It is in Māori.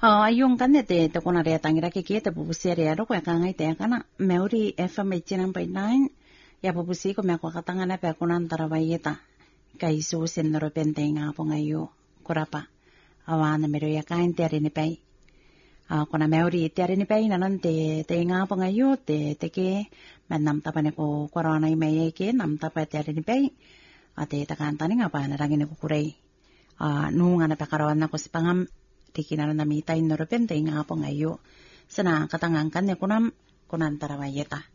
Yung kanete to kuna re tangira ke te bubusi re ro kwa kanga ite kana meuri FM 89.9 ya bubusi ko me ko katanga na pe kuna tarawayeta kai su sen ro pente nga po ngayo kurapa awana mero ya kain te ni pe kuna meuri te ni pe na nan te nga po ngayo te ke manam tapane ko corona i me ke nam tapa te ni pe ate ta kan tani nga pa na rangine ko kurei nu nga na pe karawan na ko sipangam tikinan na mitay no repente nga po ngayo sana katangan kan ne kunam kunan tarawayeta